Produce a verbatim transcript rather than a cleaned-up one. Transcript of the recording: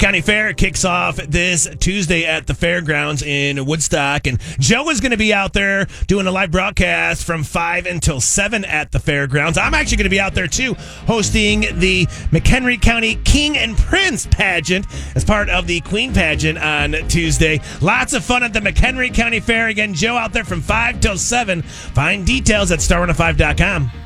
County Fair kicks off this Tuesday at the fairgrounds in Woodstock, and Joe is going to be out there doing a live broadcast from five until seven at the fairgrounds. I'm actually going to be out there too, hosting the McHenry County King and Prince pageant as part of the Queen pageant on Tuesday. Lots of fun at the McHenry County Fair. Again, Joe out there from five till seven. Find details at star one oh five dot com.